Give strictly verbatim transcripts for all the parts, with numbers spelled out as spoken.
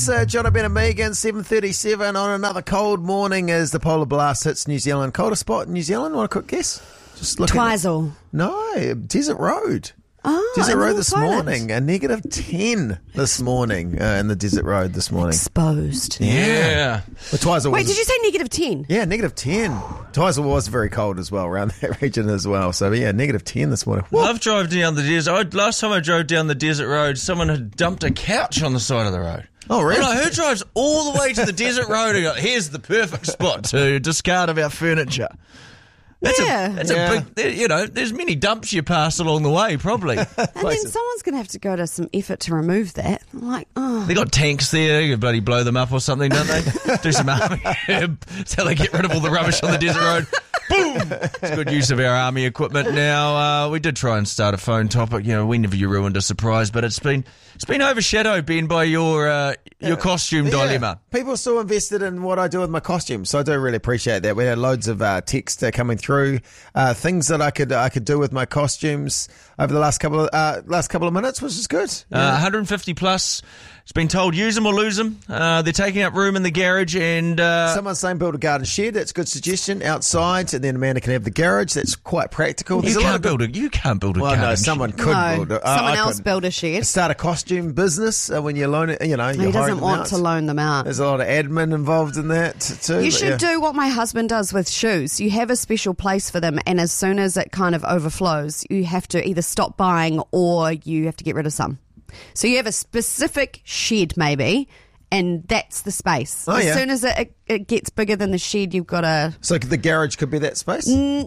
Uh, John, Ben and Megan, seven thirty-seven on another cold morning as the polar blast hits New Zealand. Coldest spot in New Zealand? Want a quick guess? Just look Twizel. at No, Desert Road. Oh, Desert Road this Poland. morning. A negative ten this morning uh, in the Desert Road this morning. Exposed. Yeah. But Twizel Wait, was, did you say negative ten? Yeah, negative ten. Twizel was very cold as well around that region as well. So, yeah, negative ten this morning. Whoa. I've drove down the desert. I, last time I drove down the desert road, someone had dumped a couch on the side of the road. Oh, really? I'm like, who drives all the way to the desert road and go, here's the perfect spot to discard of our furniture? That's Yeah. a, that's Yeah. a big, there- you know, there's many dumps you pass along the way, probably. And then someone's going to have to go to some effort to remove that. I'm like, oh. They got tanks there, you bloody blow them up or something, don't they? Do some army until they get rid of all the rubbish on the desert road. Boom! It's good use of our army equipment. Now, uh, we did try and start a phone topic. You know, whenever you ruined a surprise, but it's been it's been overshadowed, Ben, by your uh, your costume Yeah. dilemma. People are still invested in what I do with my costumes, so I do really appreciate that. We had loads of uh, text uh, coming through, uh, things that I could I could do with my costumes over the last couple of uh, last couple of minutes, which is good. Uh, one hundred fifty plus. It's been told use them or lose them. Uh, they're taking up room in the garage, and uh, Someone's saying build a garden shed. That's a good suggestion outside, and then Amanda can have the garage. That's quite practical. you There's a lot can't of good- build a you can't build a Well, no, garden someone shed. could no, build it. Uh, someone I else could. build a shed. Start a costume business uh, when you loan it. You know, He you're hiring doesn't them want out. to loan them out. There's a lot of admin involved in that t- too. You but should yeah. do what my husband does with shoes. You have a special place for them, and as soon as it kind of overflows, you have to either stop buying or you have to get rid of some. So you have a specific shed, maybe, and that's the space. Oh, as yeah. soon as it, it, it gets bigger than the shed, you've got to... So the garage could be that space. No.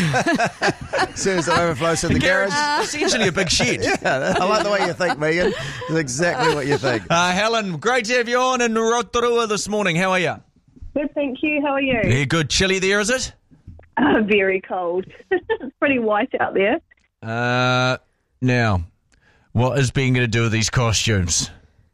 As soon as it overflows to the, The garage. garage is essentially a big shed. Yeah, I like the way you think, Megan. It's exactly what you think. Uh, Helen, great to have you on in Rotorua this morning. How are you? Good, thank you. How are you? Yeah, good. Chilly there, is it? Uh, very cold. It's pretty white out there. Uh, now, what is Ben going to do with these costumes?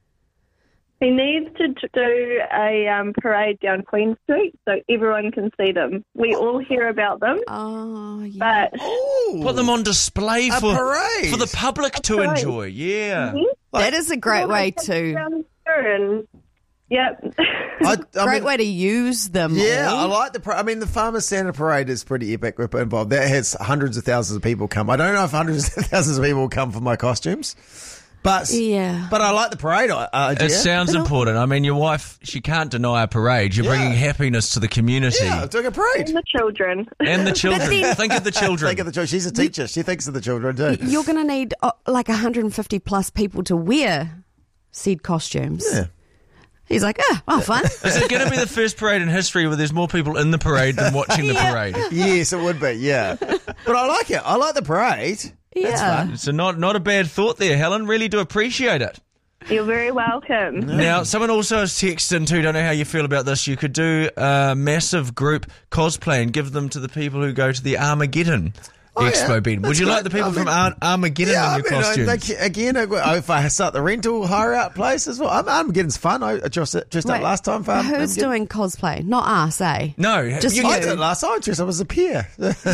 He needs to t- do a um, parade down Queen Street so everyone can see them. We all hear about them, Oh, yeah. but Ooh. Put them on display A for parade. for the public to parade. enjoy. Yeah. That is a great way Take to... around here and yep. I, I Great mean, way to use them. Yeah, I all. like the. Par- I mean, the Farmers Santa Parade is pretty epic involved. That has hundreds of thousands of people come. I don't know if hundreds of thousands of people will come for my costumes, but Yeah. but I like the parade uh, idea. It sounds But- important. I mean, your wife, she can't deny a parade. You're Yeah. bringing happiness to the community. Yeah, doing a parade. And the children. And the children. then- Think of the children. Think of the children. She's a teacher. She thinks of the children too. You're going to need uh, like one hundred fifty plus people to wear said costumes. Yeah. He's like, ah, oh, fun. Is it going to be the first parade in history where there's more people in the parade than watching the Yeah. parade? Yes, it would be. Yeah, but I like it. I like the parade. That's Yeah. fun. It's a not, not a bad thought there, Helen. Really do appreciate it. You're very welcome. Now, someone also has texted in too, don't know how you feel about this. You could do a massive group cosplay and give them to the people who go to the Armageddon Oh, Expo, yeah. Ben. Would That's you like good. the people I mean- from Ar- Armageddon Yeah, I in your mean, I costumes? think, again, I- if I start the rental hire out place as well, I'm, I'm getting fun. I dressed, dressed up Wait, last time for Who's Armageddon. doing cosplay? Not us, eh? No, Just you I you. did it last time. I dressed up as a peer.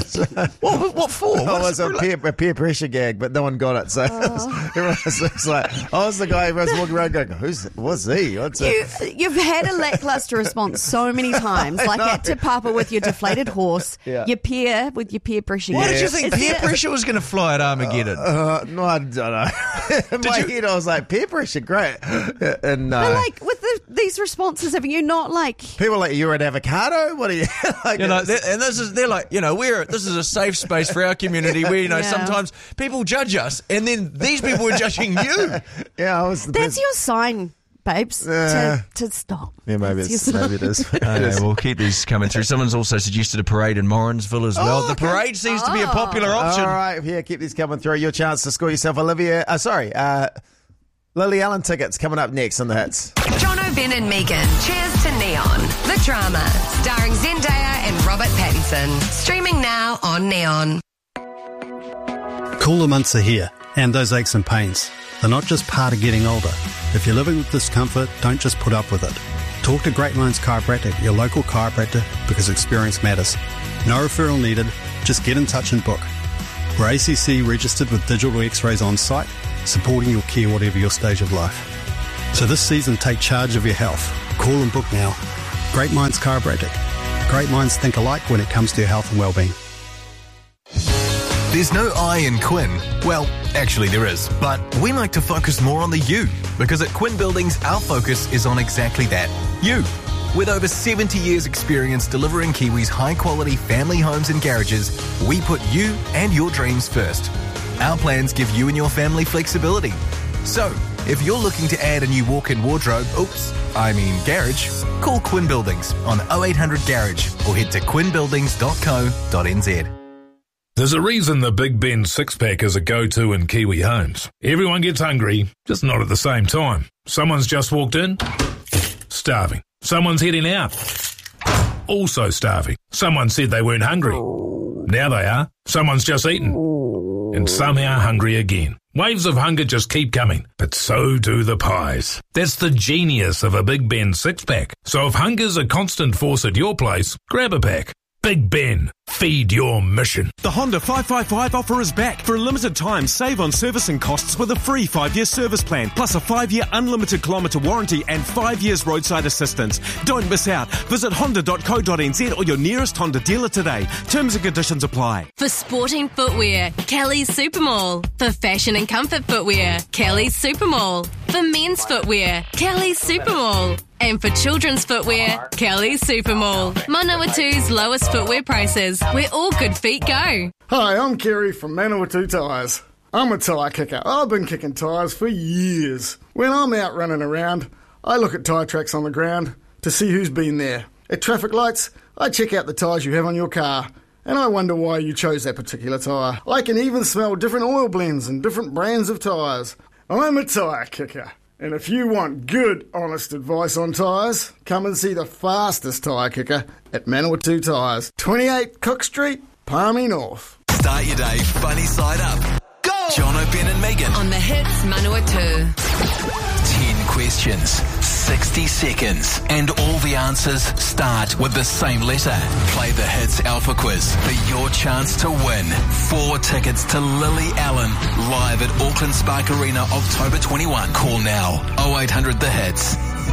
What, what for? Oh, it What's was a it peer, a peer pressure gag, but no one got it. So it was, everyone was, it was like, I was the guy who was walking around going, "Who's what's he?" What's You, it? you've had a lackluster response so many times, like at Te Papa with your deflated horse, Yeah. your peer with your peer pressure. Why gag. did you think Is peer there- pressure was going to fly at Armageddon? Uh, no, I don't know. In my you- head, I was like, peer pressure, great. And uh, But like with the, these responses, have you not like? people are like, you're an avocado? What are you? like, You know, it's- they're- and this is they're like, you know, we're this is a safe space for our community. Where you know Yeah. sometimes people judge us, and then these people were judging you. yeah, I was the That's best. your sign, babes, Uh, to, to stop. Yeah, maybe That's it's, your maybe it is. Okay, we'll keep these coming through. Someone's also suggested a parade in Morrinsville as well. Oh, the okay. parade seems to be a popular option. All right, yeah, keep these coming through. Your chance to score yourself Olivia. Uh, sorry, uh, Lily Allen tickets coming up next on the hits. Jono, Ben and Megan. Cheers to Neon. The Drama. Starring Zendaya and Robert Pattinson. Streaming now on Neon. Cooler months are here, and those aches and pains. They're not just part of getting older. If you're living with discomfort, don't just put up with it. Talk to Great Minds Chiropractic, your local chiropractor, because experience matters. No referral needed, just get in touch and book. We're A C C registered with digital x-rays on site, supporting your care whatever your stage of life. So this season, take charge of your health. Call and book now. Great Minds Chiropractic. Great minds think alike when it comes to your health and well-being. There's no I in Quinn. Well, actually there is, but we like to focus more on the you, because at Quinn Buildings, our focus is on exactly that, you. With over seventy years experience delivering Kiwis high-quality family homes and garages, we put you and your dreams first. Our plans give you and your family flexibility. So, if you're looking to add a new walk-in wardrobe, oops, I mean garage, call Quinn Buildings on oh eight hundred garage or head to quinn buildings dot co dot n z. There's a reason the Big Ben six-pack is a go-to in Kiwi homes. Everyone gets hungry, just not at the same time. Someone's just walked in, starving. Someone's heading out, also starving. Someone said they weren't hungry. Now they are. Someone's just eaten, and somehow hungry again. Waves of hunger just keep coming, but so do the pies. That's the genius of a Big Ben six-pack. So if hunger's a constant force at your place, grab a pack. Big Ben, feed your mission. The Honda five five five offer is back. For a limited time, save on servicing costs with a free five-year service plan, plus a five-year unlimited kilometre warranty and five years roadside assistance. Don't miss out. Visit honda dot co dot n z or your nearest Honda dealer today. Terms and conditions apply. For sporting footwear, Kelly's Supermall. For fashion and comfort footwear, Kelly's Supermall. For men's footwear, Kelly's Supermall. And for children's footwear, Kelly's Supermall. Manawatu's lowest footwear prices, where all good feet go. Hi, I'm Kerry from Manawatu Tyres. I'm a tyre kicker. I've been kicking tyres for years. When I'm out running around, I look at tyre tracks on the ground to see who's been there. At traffic lights, I check out the tyres you have on your car, and I wonder why you chose that particular tyre. I can even smell different oil blends and different brands of tyres. I'm a tyre kicker. And if you want good, honest advice on tyres, come and see the fastest tyre kicker at Manawatu Tyres, twenty-eight Cook Street, Palmy North. Start your day funny side up. Go! Jono, Ben and Megan. On the hits Manawatu. ten questions, sixty seconds, and all the answers start with the same letter. Play the Hits Alpha Quiz for your chance to win four tickets to Lily Allen live at Auckland Spark Arena October twenty-first. Call now oh eight hundred the hits.